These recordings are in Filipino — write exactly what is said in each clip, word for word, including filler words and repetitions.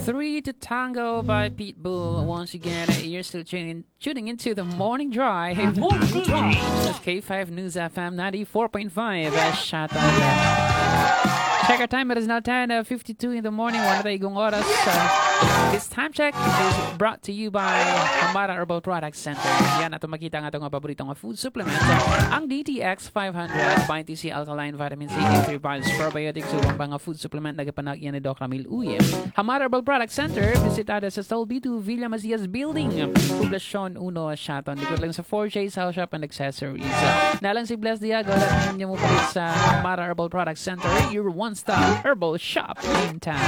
Three to Tango by Pitbull. Once again, you're still tuning, tuning into the Morning Drive. Morning Drive. This is K five News F M ninety-four point five. Uh, shout out. Check our time. It is now ten fifty-two in the morning. One na igong oras. Uh, this time check is brought to you by Hamara Herbal Products Center. Yan, ato makita nga itong paboritong food supplement. Ang D T X five hundred, twenty C Alkaline Vitamin C, three Biles Probiotics, upang mga food supplement na kapanag yan ni Doc Ramil Uye. Hamara Herbal Products Center, visitada sa Stolby two Villa Macias Building, Poblacion one, Shaton. Likod lang sa four J's House Shop and Accessories. Nalang si Bless Diago, at ninyo mo palit sa Hamara Herbal Products Center, your one-stop herbal shop in town.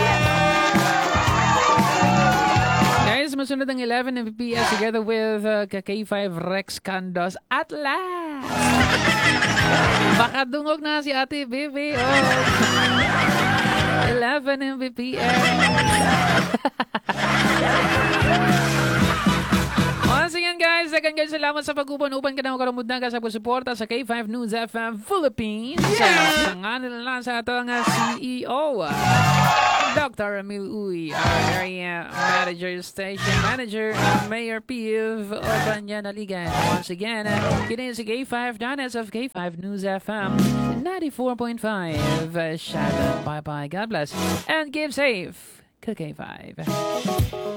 Guys, masunod ang eleven M V P S together with uh, K five Rex Candos at last. Baka dungog na si Ate Bebe. Oh. eleven M V P S. Once again, guys, second guys, salamat sa pag-upan upan ka na makaramod na ka sa pagsuporta sa K five News F M Philippines. Yeah. Sa nga nila lang sa ito ang C E O, Doctor Ramil Uy, our area manager, station manager, Mayor Piv Obanya Naligan. Once again, kini si K five Danes of K five News F M ninety-four point five. Shout out, bye-bye, God bless, and keep safe, K five.